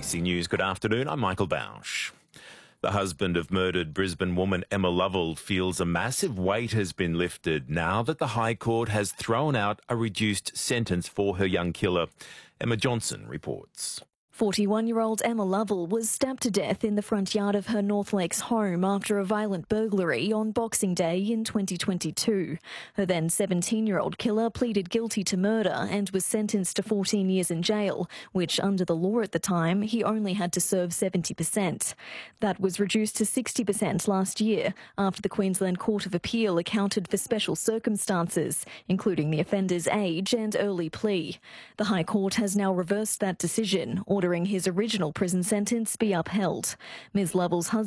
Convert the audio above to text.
ABC News, good afternoon. I'm Michael Bausch. The husband of murdered Brisbane woman Emma Lovell feels a massive weight has been lifted now that the High Court has thrown out a reduced sentence for her young killer. Emma Johnson reports. 41-year-old Emma Lovell was stabbed to death in the front yard of her North Lakes home after a violent burglary on Boxing Day in 2022. Her then 17-year-old killer pleaded guilty to murder and was sentenced to 14 years in jail, which under the law at the time, he only had to serve 70%. That was reduced to 60% last year after the Queensland Court of Appeal accounted for special circumstances, including the offender's age and early plea. The High Court has now reversed that decision, ordering his original prison sentence be upheld. Ms. Lovell's husband